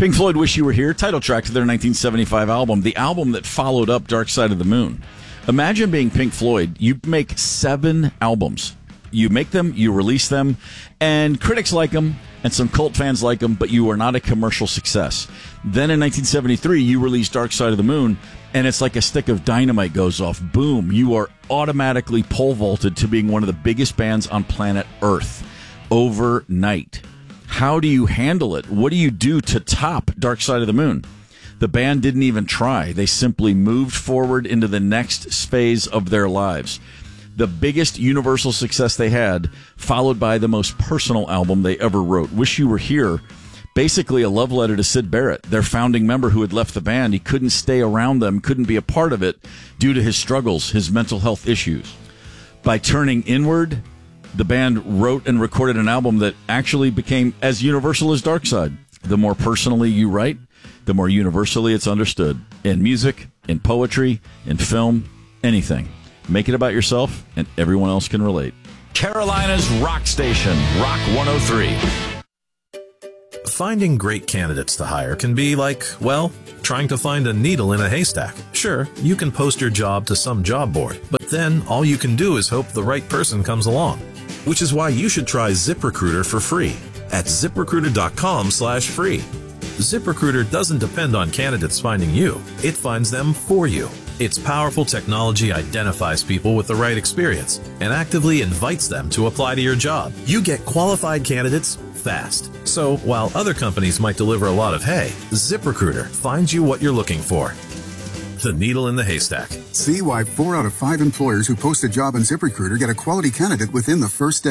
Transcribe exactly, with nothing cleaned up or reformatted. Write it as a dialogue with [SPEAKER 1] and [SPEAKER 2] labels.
[SPEAKER 1] Pink Floyd, Wish You Were Here, title track to their nineteen seventy-five album, the album that followed up Dark Side of the Moon. Imagine being Pink Floyd. You make seven albums. You make them, you release them, and critics like them, and some cult fans like them, but you are not a commercial success. Then in nineteen seventy-three, you release Dark Side of the Moon, and it's like a stick of dynamite goes off. Boom. You are automatically pole vaulted to being one of the biggest bands on planet Earth overnight. How do you handle it? What do you do to top Dark Side of the Moon? The band didn't even try. They simply moved forward into the next phase of their lives. The biggest universal success they had, followed by the most personal album they ever wrote. Wish You Were Here, basically a love letter to Syd Barrett, their founding member who had left the band. He couldn't stay around them, couldn't be a part of it due to his struggles, his mental health issues. By turning inward, the band wrote and recorded an album that actually became as universal as Dark Side. The more personally you write, the more universally it's understood. In music, in poetry, in film, anything. Make it about yourself, and everyone else can relate. Carolina's rock station, Rock one oh three.
[SPEAKER 2] Finding great candidates to hire can be like, well, trying to find a needle in a haystack. Sure, you can post your job to some job board, but then all you can do is hope the right person comes along. Which is why you should try ZipRecruiter for free at ZipRecruiter.com slash free. ZipRecruiter doesn't depend on candidates finding you. It finds them for you. Its powerful technology identifies people with the right experience and actively invites them to apply to your job. You get qualified candidates fast. So while other companies might deliver a lot of hay, ZipRecruiter finds you what you're looking for. The needle in the haystack.
[SPEAKER 3] See why four out of five employers who post a job on ZipRecruiter get a quality candidate within the first day.